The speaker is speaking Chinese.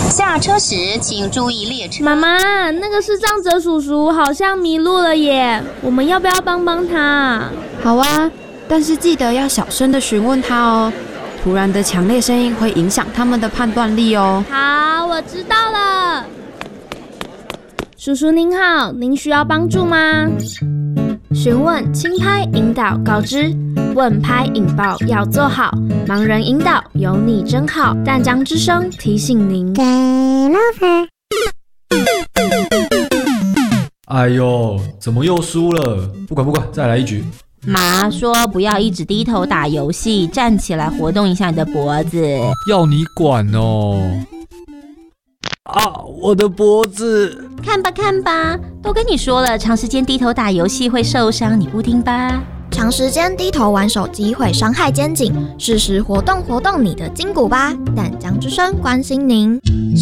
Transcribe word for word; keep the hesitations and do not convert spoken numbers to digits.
下车时请注意列车。 妈妈，那个视障者叔叔好像迷路了耶，我们要不要帮帮他？ 好啊，但是记得要小声的询问他哦，突然的强烈声音会影响他们的判断力哦。 好，我知道了。叔叔您好，您需要帮助吗？询问、轻拍、引导、告知，问拍引爆要做好，盲人引导有你真好。淡江之声提醒您。 哎呦，怎么又输了？不管不管，再来一局。 妈说不要一直低头打游戏，站起来活动一下你的脖子。 要你管哦！啊，我的脖子！ 看吧看吧，都跟你说了，长时间低头打游戏会受伤，你不听吧？ 长时间低头玩手机会伤害肩颈，适时活动活动你的筋骨吧。淡江之声关心您。